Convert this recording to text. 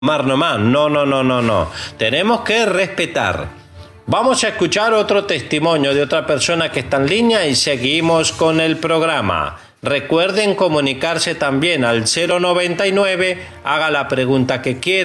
Mar nomás, no, no, no, no, no. Tenemos que respetar. Vamos a escuchar otro testimonio de otra persona que está en línea y seguimos con el programa. Recuerden comunicarse también al 099, haga la pregunta que quiera.